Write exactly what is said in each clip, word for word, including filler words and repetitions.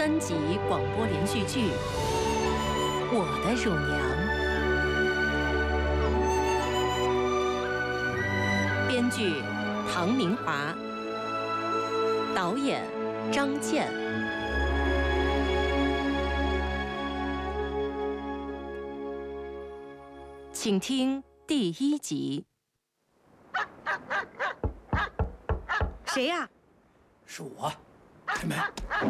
三集广播连续剧《我的乳娘》，编剧唐明华，导演张健。请听第一集。 谁呀？ 是我，开门。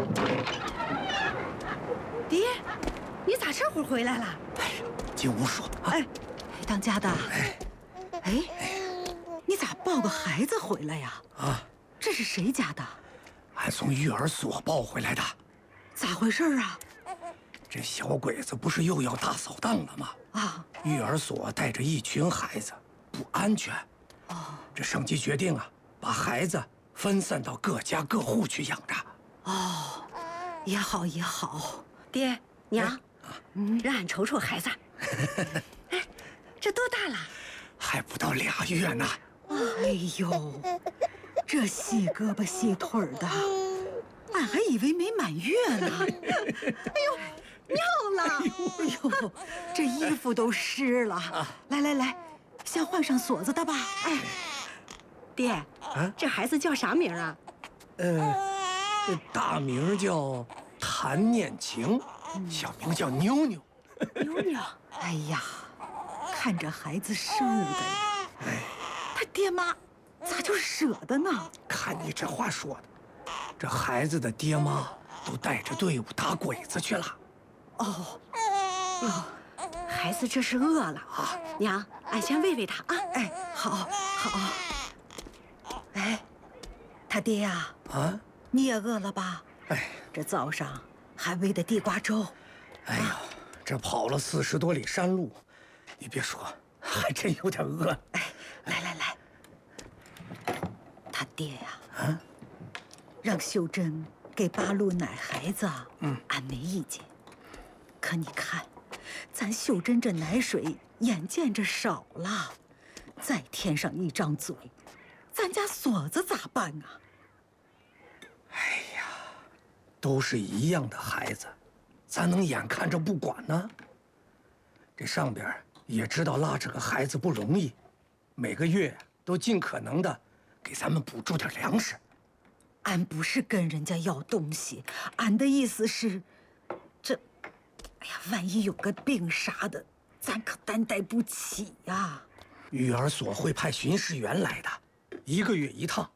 爹，你咋这会儿回来了？ 哎，进屋说。啊、 哎，当家的。 哎， 哎，你咋抱个孩子回来呀？ 啊， 这是谁家的？ 俺从育儿所抱回来的。 咋回事啊？ 这小鬼子不是又要大扫荡了吗？ 啊！ 育儿所带着一群孩子，不安全。 哦， 这省级决定啊，把孩子分散到各家各户去养着。 哦，也好也好。爹娘，哎、嗯，让俺瞅瞅孩子。哎，这多大了？ 还不到俩月呢。 哎呦，这细胳膊细腿的，俺还以为没满月呢。哎呦！妙了！哎呦，这衣服都湿了。啊、来来来，先换上锁子的吧。哎，爹，啊、这孩子叫啥名啊？ 呃，大名叫谭念晴，嗯、小名叫妞妞。 妞妞，哎呀，看着孩子瘦的呀，哎，他爹妈咋就舍得呢？ 看你这话说的，这孩子的爹妈都带着队伍打鬼子去了。 哦，哟，孩子这是饿了啊！娘，俺先喂喂他啊！哎，好，好。哎，他爹呀，啊，你也饿了吧？哎，这早上还喂的地瓜粥。 哎呀，这跑了四十多里山路，你别说，还真有点饿。 哎，来来来，他爹呀，啊，让秀珍给八路奶孩子，嗯，俺没意见。可你看，咱秀珍这奶水眼见着少了，再添上一张嘴，咱家锁子咋办啊？ 哎呀，都是一样的孩子，咱能眼看着不管呢？这上边也知道拉扯个孩子不容易，每个月都尽可能的给咱们补助点粮食。 俺不是跟人家要东西，俺的意思是，这。哎呀，万一有个病啥的，咱可担待不起呀。 育儿所会派巡视员来的，一个月一趟，